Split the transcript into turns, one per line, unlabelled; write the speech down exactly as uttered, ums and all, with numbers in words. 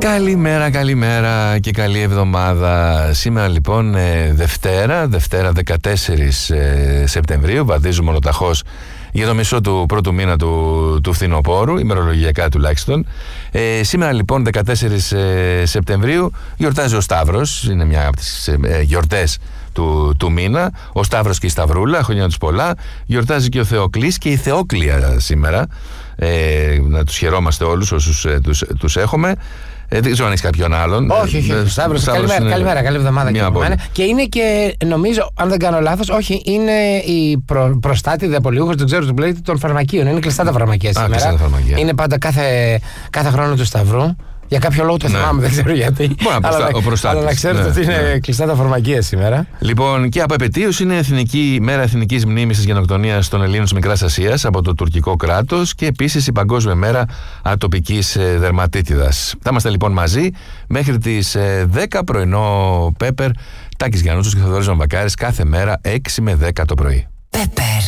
Καλημέρα, καλημέρα και καλή εβδομάδα. Σήμερα λοιπόν Δευτέρα, Δευτέρα δεκατέσσερις Σεπτεμβρίου, βαδίζουμε ολοταχώς για το μισό του πρώτου μήνα του, του φθινοπόρου, ημερολογιακά τουλάχιστον. Ε, σήμερα λοιπόν δεκατέσσερις Σεπτεμβρίου γιορτάζει ο Σταύρος, είναι μια από τις ε, γιορτές του, του μήνα. Ο Σταύρος και η Σταυρούλα, χρόνια τους πολλά. Γιορτάζει και ο Θεοκλής και η Θεόκλια σήμερα. Ε, να τους χαιρόμαστε όλους όσους ε, τους, τους έχουμε. Ε, δεν ξέρω αν έχει κάποιον άλλον.
Όχι, όχι. Ε, Σταύρος, καλημέρα, είναι... καλημέρα, καλή εβδομάδα και από μένα. Και είναι και, νομίζω, αν δεν κάνω λάθος, όχι, είναι η προ, προστάτη διαπολιούχος, δεν ξέρω, του πλέον των φαρμακείων. Είναι κλειστά τα φαρμακεία σήμερα. Α, φαρμακεία. Είναι πάντα κάθε, κάθε χρόνο του Σταυρού. Για κάποιο λόγο το ναι. θυμάμαι, δεν ξέρω γιατί.
Μπορεί να αλλά, προστα... αλλά να ξέρετε ναι,
ότι είναι ναι. κλειστά τα φαρμακεία σήμερα.
Λοιπόν, και από επετείους είναι Εθνική Μέρα Εθνικής Μνήμης της Γενοκτονίας των Ελλήνων της Μικράς Ασίας από το τουρκικό κράτος και επίσης η Παγκόσμια Μέρα Ατοπικής Δερματίτιδας. Θα είμαστε λοιπόν μαζί μέχρι τις δέκα πρωινό Πέπερ, Τάκης Γιαννούτσος και Θοδωρής Βαμβακάρης κάθε μέρα έξι με δέκα το πρωί. Πέπερ.